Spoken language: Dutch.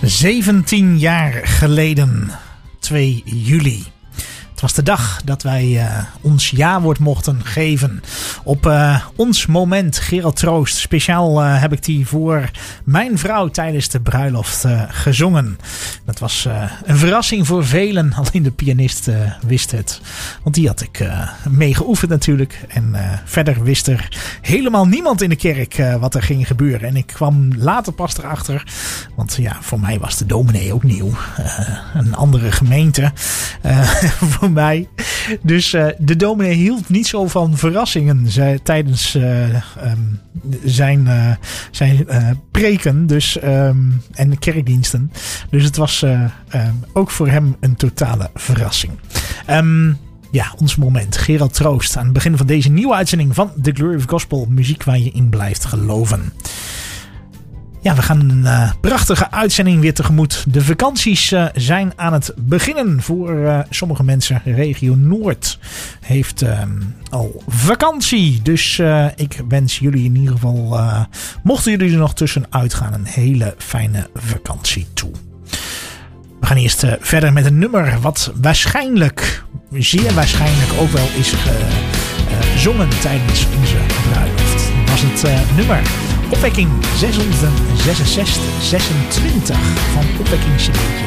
17 jaar geleden, 2 juli. Het was de dag dat wij ons jawoord mochten geven op ons moment, Gerald Troost. Speciaal heb ik die voor mijn vrouw tijdens de bruiloft gezongen. Dat was een verrassing voor velen, alleen de pianist wist het. Want die had ik mee geoefend natuurlijk. En verder wist er helemaal niemand in de kerk wat er ging gebeuren. En ik kwam later pas erachter, want ja, voor mij was de dominee ook nieuw. Een andere gemeente voor mij. Dus de dominee hield niet zo van verrassingen tijdens zijn preken en de kerkdiensten. Dus het was ook voor hem een totale verrassing. Ja, ons moment. Gerald Troost aan het begin van deze nieuwe uitzending van The Glory of Gospel. Muziek waar je in blijft geloven. Ja, we gaan een prachtige uitzending weer tegemoet. De vakanties zijn aan het beginnen voor sommige mensen. Regio Noord heeft al vakantie. Dus ik wens jullie in ieder geval, mochten jullie er nog tussenuit gaan, een hele fijne vakantie toe. We gaan eerst verder met een nummer wat waarschijnlijk, zeer waarschijnlijk ook wel is gezongen tijdens onze bruiloft. Dat was het nummer Opwekking 626 van Opwekking CD.